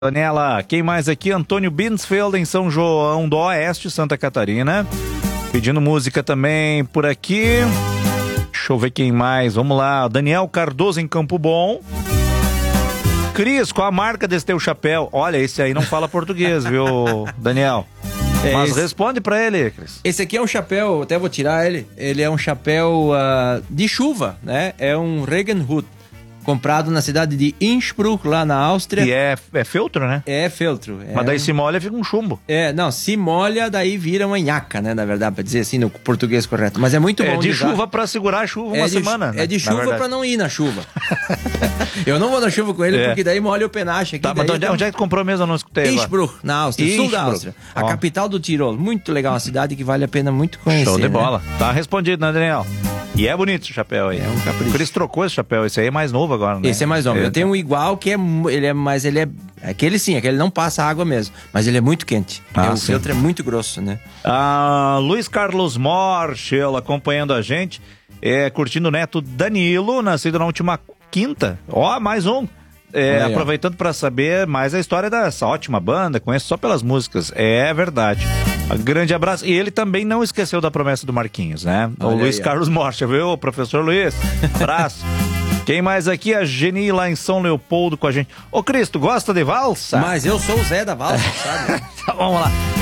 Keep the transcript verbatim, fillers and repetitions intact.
Daniela, quem mais aqui? Antônio Binsfeld, em São João do Oeste, Santa Catarina. Pedindo música também por aqui. Deixa eu ver quem mais. Vamos lá. Daniel Cardoso, em Campo Bom. Cris, qual a marca desse teu chapéu? Olha, esse aí não fala português, viu, Daniel? É, Mas esse... responde pra ele, Cris. Esse aqui é um chapéu, até vou tirar ele. Ele é um chapéu uh, de chuva, né? É um Regenhut. Comprado na cidade de Innsbruck, lá na Áustria. E é, é feltro, né? É feltro. É... Mas daí se molha, fica um chumbo. É, não, se molha, daí vira uma nhaca, né? Na verdade, pra dizer assim, no português correto. Mas é muito bom. É de, de chuva usar. pra segurar a chuva é uma de, semana. É de chuva pra não ir na chuva. Eu não vou na chuva com ele, é. porque daí molha o penache aqui. Tá, mas onde, onde é que tu comprou mesmo? Eu não escutei. Innsbruck, na Áustria, Innsbruck. sul da Áustria. A Ó. capital do Tirol. Muito legal, uma cidade que vale a pena muito conhecer. Show de né? bola. Tá respondido, né, Daniel? E é bonito esse chapéu aí. É um capricho. O Cris trocou esse chapéu. Esse aí é mais novo agora, né? Esse é mais novo. Eu tenho um igual que é, ele é, mas ele é, aquele sim, aquele não passa água mesmo, mas ele é muito quente. Ah, é, o sim. filtro é muito grosso, né? Ah, Luiz Carlos Morchel acompanhando a gente, é, curtindo o neto Danilo, nascido na última quinta. Ó, mais um. É, aí, aproveitando para saber mais a história dessa ótima banda, conheço só pelas músicas. É verdade. Um grande abraço. E ele também não esqueceu da promessa do Marquinhos, né? Olha o Luiz aí, Carlos Morchel, viu, professor Luiz? Abraço. Quem mais aqui? A Geni, lá em São Leopoldo com a gente. Ô, Cris, tu gosta de valsa? Mas eu sou o Zé da valsa, sabe? Então vamos lá.